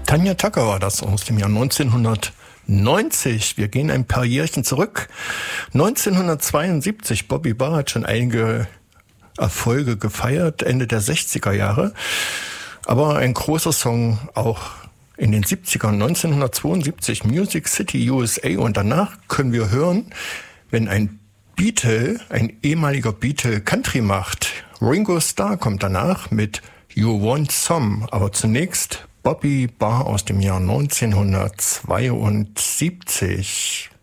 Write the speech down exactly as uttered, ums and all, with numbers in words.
Tanya Tucker war das aus dem Jahr neunzehnhundertneunzig. Wir gehen ein paar Jährchen zurück. neunzehnhundertzweiundsiebzig, Bobby Barr hat schon einige Erfolge gefeiert, Ende der sechziger Jahre. Aber ein großer Song auch in den siebzigern, neunzehnhundertzweiundsiebzig, Music City U S A. Und danach können wir hören, wenn ein Beatle, ein ehemaliger Beatle Country macht. Ringo Starr kommt danach mit You Want Some. Aber zunächst Bobby Barr aus dem Jahr neunzehnhundertzweiundsiebzig.